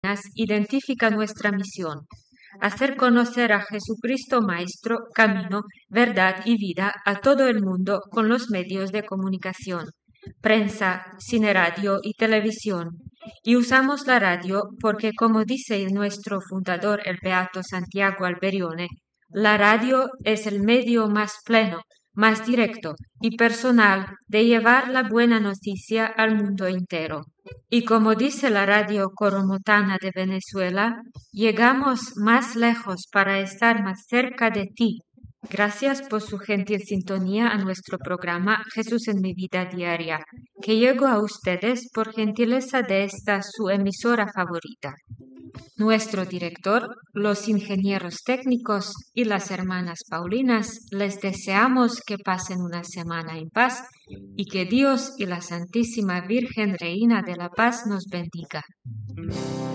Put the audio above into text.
identifica nuestra misión: hacer conocer a Jesucristo Maestro, camino, verdad y vida a todo el mundo con los medios de comunicación, prensa, cine, radio y televisión. Y usamos la radio porque, como dice nuestro fundador, el beato Santiago Alberione, la radio es el medio más pleno, más directo y personal de llevar la buena noticia al mundo entero. Y como dice la radio coromotana de Venezuela, llegamos más lejos para estar más cerca de ti. Gracias por su gentil sintonía a nuestro programa Jesús en mi vida diaria, que llegó a ustedes por gentileza de esta su emisora favorita. Nuestro director, los ingenieros técnicos y las hermanas Paulinas les deseamos que pasen una semana en paz y que Dios y la Santísima Virgen Reina de la Paz nos bendiga.